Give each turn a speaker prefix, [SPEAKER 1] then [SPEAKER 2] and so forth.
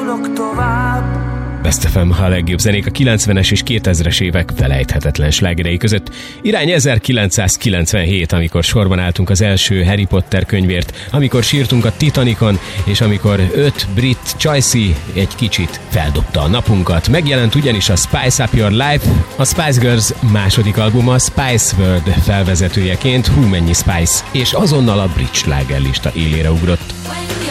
[SPEAKER 1] indulok tovább.
[SPEAKER 2] Best FM, a legjobb zenék a 90-es és 2000-es évek felejthetetlen slágerei között. Irány 1997, amikor sorban álltunk az első Harry Potter könyvért, amikor sírtunk a Titanicon, és amikor 5 brit csajszi egy kicsit feldobta a napunkat. Megjelent ugyanis a Spice Up Your Life, a Spice Girls második albuma Spice World felvezetőjeként, hú mennyi Spice, és azonnal a brit slágerlista élére ugrott.